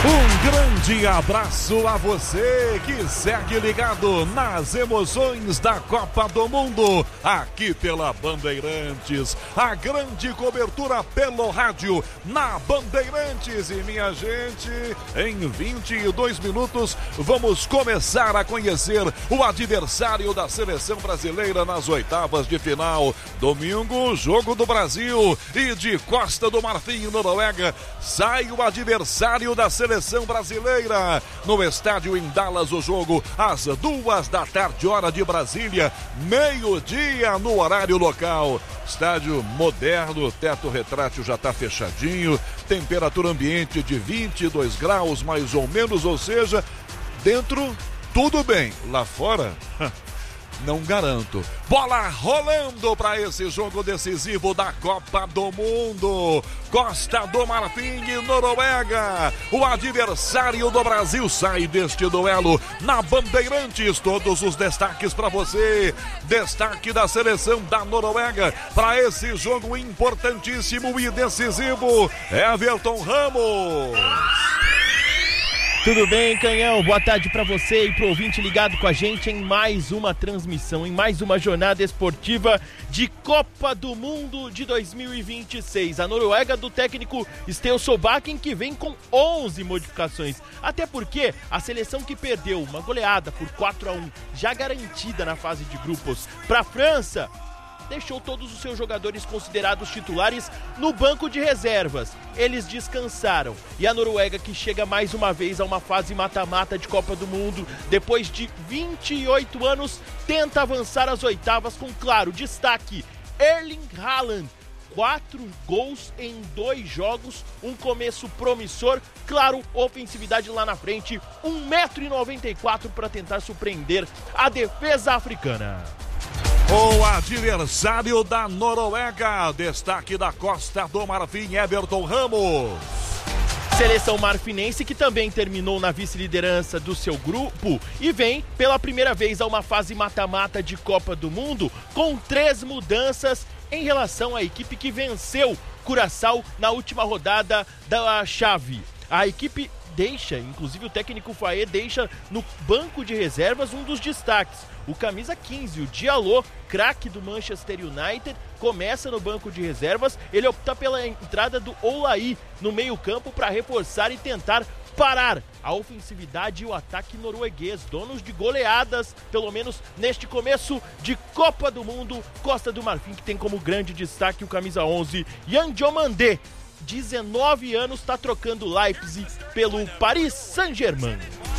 Um grande abraço a você que segue ligado nas emoções da Copa do Mundo, aqui pela Bandeirantes. A grande cobertura pelo rádio na Bandeirantes. E minha gente, em 22 minutos vamos começar a conhecer o adversário da seleção brasileira nas oitavas de final. Domingo, jogo do Brasil e de Costa do Marfim, Noruega. Sai o adversário da seleção brasileira. No estádio em Dallas, o jogo às 14h, hora de Brasília, meio-dia no horário local. Estádio moderno, teto retrátil já está fechadinho, temperatura ambiente de 22 graus mais ou menos, ou seja, dentro tudo bem, lá fora não garanto. Bola rolando para esse jogo decisivo da Copa do Mundo. Costa do Marfim e Noruega. O adversário do Brasil sai deste duelo na Bandeirantes. Todos os destaques para você. Destaque da seleção da Noruega para esse jogo importantíssimo e decisivo. Everton Ramos. Tudo bem, Canhão? Boa tarde para você e pro ouvinte ligado com a gente em mais uma transmissão, em mais uma jornada esportiva de Copa do Mundo de 2026. A Noruega do técnico Sten Solbakken, que vem com 11 modificações. Até porque a seleção que perdeu uma goleada por 4-1, já garantida na fase de grupos, para a França, deixou todos os seus jogadores considerados titulares no banco de reservas. Eles descansaram. E a Noruega, que chega mais uma vez a uma fase mata-mata de Copa do Mundo, depois de 28 anos, tenta avançar às oitavas com, claro, destaque: Erling Haaland. 4 gols em 2 jogos, um começo promissor, claro, ofensividade lá na frente, 1,94 m para tentar surpreender a defesa africana. O adversário da Noruega, destaque da Costa do Marfim, Everton Ramos. Seleção marfinense que também terminou na vice-liderança do seu grupo e vem pela primeira vez a uma fase mata-mata de Copa do Mundo com 3 mudanças em relação à equipe que venceu Curaçao na última rodada da chave. A equipe deixa, inclusive o técnico Faé deixa no banco de reservas um dos destaques. O camisa 15, o Diallo, craque do Manchester United, começa no banco de reservas. Ele opta pela entrada do Olaí no meio-campo para reforçar e tentar parar a ofensividade e o ataque norueguês, donos de goleadas, pelo menos neste começo de Copa do Mundo. Costa do Marfim, que tem como grande destaque o camisa 11, Yan Diomandé, 19 anos, está trocando Leipzig pelo Paris Saint-Germain.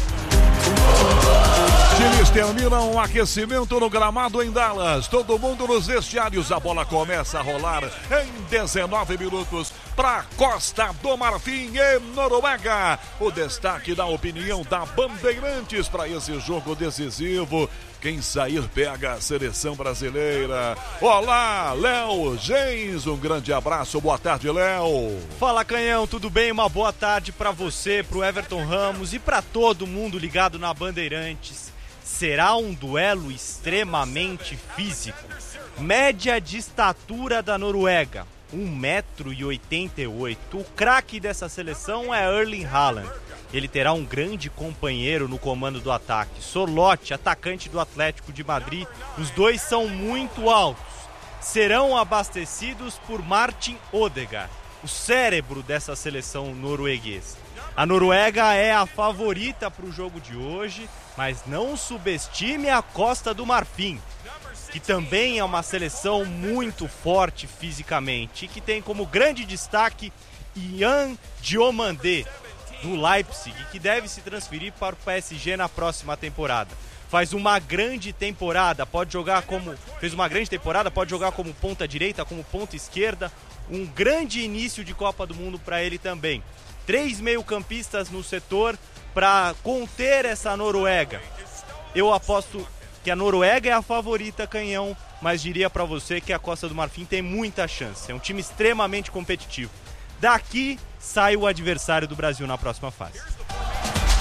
Times terminam o aquecimento no gramado em Dallas. Todo mundo nos vestiários. A bola começa a rolar em 19 minutos para Costa do Marfim e Noruega. O destaque da opinião da Bandeirantes para esse jogo decisivo. Quem sair pega a seleção brasileira. Olá, Léo Gens, um grande abraço, boa tarde, Léo. Fala, Canhão, tudo bem? Uma boa tarde para você, pro Everton Ramos e para todo mundo ligado na Bandeirantes. Será um duelo extremamente físico. Média de estatura da Noruega, 1,88 m. O craque dessa seleção é Erling Haaland. Ele terá um grande companheiro no comando do ataque, Sorloth, atacante do Atlético de Madrid. Os dois são muito altos. Serão abastecidos por Martin Odegaard, o cérebro dessa seleção norueguesa. A Noruega é a favorita para o jogo de hoje, mas não subestime a Costa do Marfim, que também é uma seleção muito forte fisicamente e que tem como grande destaque Yan Diomandé, do Leipzig, que deve se transferir para o PSG na próxima temporada. Fez uma grande temporada, pode jogar como ponta direita, como ponta esquerda. Um grande início de Copa do Mundo para ele também. 3 meio-campistas no setor para conter essa Noruega. Eu aposto que a Noruega é a favorita, Canhão, mas diria para você que a Costa do Marfim tem muita chance. É um time extremamente competitivo. Daqui sai o adversário do Brasil na próxima fase.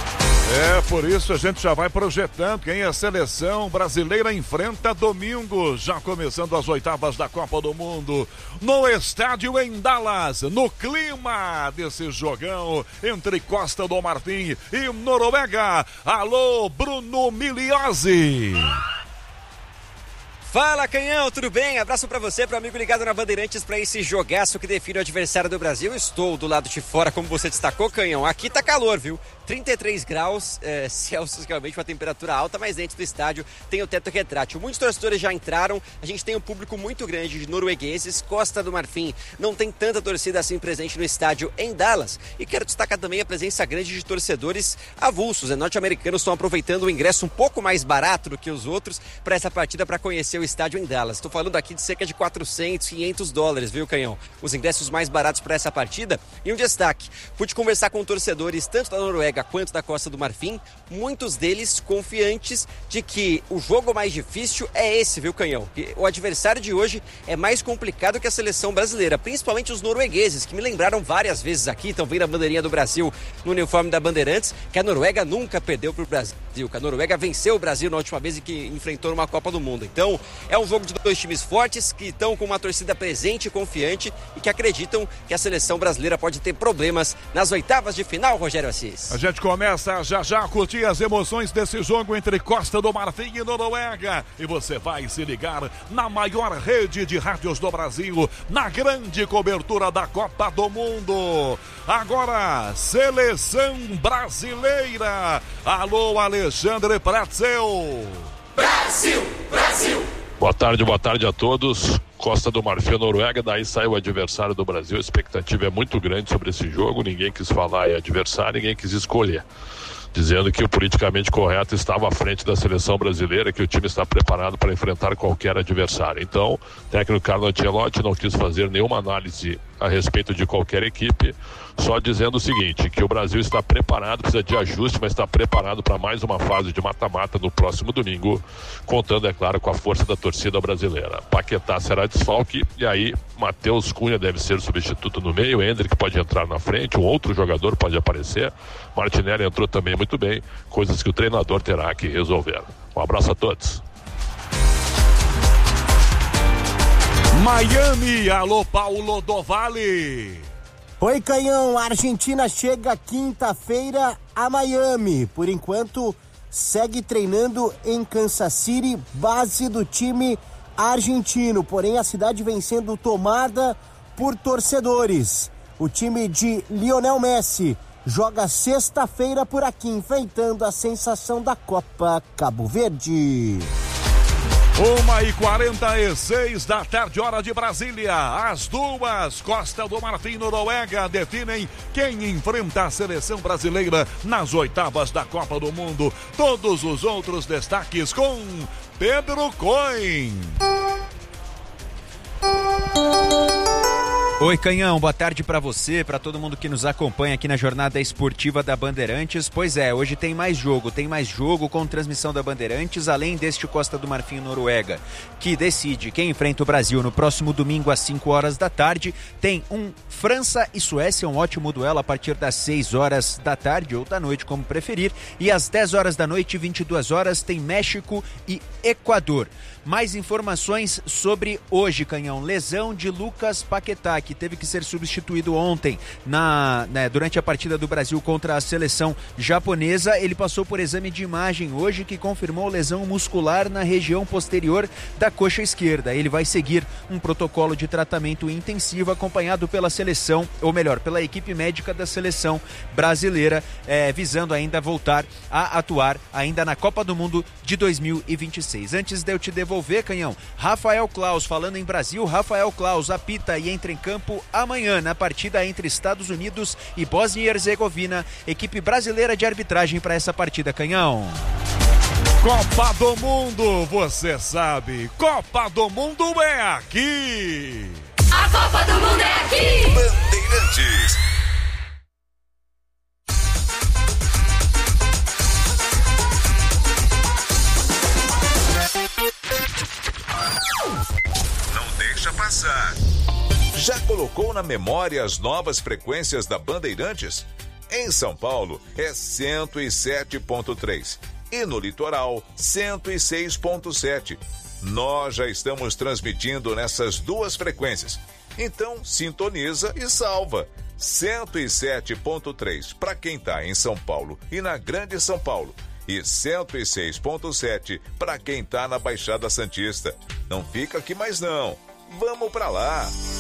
Por isso a gente já vai projetando quem a seleção brasileira enfrenta domingo, já começando as oitavas da Copa do Mundo, no estádio em Dallas, no clima desse jogão entre Costa do Marfim e Noruega. Alô, Bruno Miliozzi. Fala, Canhão, tudo bem? Abraço pra você, pro amigo ligado na Bandeirantes, pra esse jogaço que define o adversário do Brasil. Estou do lado de fora, como você destacou, Canhão. Aqui tá calor, viu? 33 graus Celsius, realmente uma temperatura alta, mas dentro do estádio tem o teto retrátil. Muitos torcedores já entraram, a gente tem um público muito grande de noruegueses. Costa do Marfim não tem tanta torcida assim presente no estádio em Dallas. E quero destacar também a presença grande de torcedores avulsos, norte-americanos estão aproveitando o ingresso um pouco mais barato do que os outros para essa partida, para conhecer o estádio em Dallas. Estou falando aqui de cerca de $400, $500, viu, Canhão? Os ingressos mais baratos para essa partida. E um destaque, pude conversar com torcedores tanto da Noruega quanto da Costa do Marfim, muitos deles confiantes de que o jogo mais difícil é esse, viu, Canhão? O adversário de hoje é mais complicado que a seleção brasileira, principalmente os noruegueses, que me lembraram várias vezes aqui, estão vendo a bandeirinha do Brasil no uniforme da Bandeirantes, que a Noruega nunca perdeu para o Brasil, que a Noruega venceu o Brasil na última vez e que enfrentou numa Copa do Mundo. Então, é um jogo de dois times fortes, que estão com uma torcida presente e confiante e que acreditam que a seleção brasileira pode ter problemas nas oitavas de final, Rogério Assis. A gente começa já a curtir as emoções desse jogo entre Costa do Marfim e Noruega. E você vai se ligar na maior rede de rádios do Brasil, na grande cobertura da Copa do Mundo. Agora, seleção brasileira. Alô, Alexandre Pretzel. Brasil, Brasil. Boa tarde a todos. Costa do Marfim, Noruega, daí sai o adversário do Brasil. A expectativa é muito grande sobre esse jogo. Ninguém quis falar em adversário, ninguém quis escolher, dizendo que o politicamente correto estava à frente da seleção brasileira, que o time está preparado para enfrentar qualquer adversário. Então, o técnico Carlo Ancelotti não quis fazer nenhuma análise a respeito de qualquer equipe, só dizendo o seguinte, que o Brasil está preparado, precisa de ajuste, mas está preparado para mais uma fase de mata-mata no próximo domingo, contando, é claro, com a força da torcida brasileira. Paquetá será desfalque, e aí Matheus Cunha deve ser substituto no meio, Endrick pode entrar na frente, um outro jogador pode aparecer, Martinelli entrou também muito bem, coisas que o treinador terá que resolver. Um abraço a todos. Miami, alô, Paulo do Vale. Oi, Canhão, a Argentina chega quinta-feira a Miami. Por enquanto, segue treinando em Kansas City, base do time argentino. Porém, a cidade vem sendo tomada por torcedores. O time de Lionel Messi joga sexta-feira por aqui, enfrentando a sensação da Copa Cabo Verde. 1h46 da tarde, hora de Brasília. As duas, Costa do Marfim e Noruega, definem quem enfrenta a seleção brasileira nas oitavas da Copa do Mundo. Todos os outros destaques com Pedro Cohen. Oi, Canhão, boa tarde para você, para todo mundo que nos acompanha aqui na jornada esportiva da Bandeirantes. Pois é, hoje tem mais jogo com transmissão da Bandeirantes, além deste Costa do Marfim e Noruega, que decide quem enfrenta o Brasil no próximo domingo às 5 horas da tarde. Tem um França e Suécia, um ótimo duelo a partir das 6 horas da tarde ou da noite, como preferir. E às 10 horas da noite, 22 horas, tem México e Equador. Mais informações sobre hoje, Canhão. Lesão de Lucas Paquetá, que teve que ser substituído ontem durante a partida do Brasil contra a seleção japonesa. Ele passou por exame de imagem hoje, que confirmou lesão muscular na região posterior da coxa esquerda. Ele vai seguir um protocolo de tratamento intensivo acompanhado pela seleção, ou melhor, pela equipe médica da seleção brasileira, visando ainda voltar a atuar ainda na Copa do Mundo de 2026. Antes de eu te devolver, Canhão, Rafael Claus, falando em Brasil, Rafael Claus apita e entra em campo amanhã na partida entre Estados Unidos e Bósnia e Herzegovina. Equipe brasileira de arbitragem para essa partida, Canhão. Copa do Mundo, você sabe, Copa do Mundo é aqui. A Copa do Mundo é aqui. Bandeirantes. Não deixa passar. Já colocou na memória as novas frequências da Bandeirantes? Em São Paulo é 107.3 e no litoral 106.7. Nós já estamos transmitindo nessas duas frequências. Então sintoniza e salva. 107.3 para quem está em São Paulo e na Grande São Paulo. E 106.7 para quem está na Baixada Santista. Não fica aqui mais não. Vamos para lá!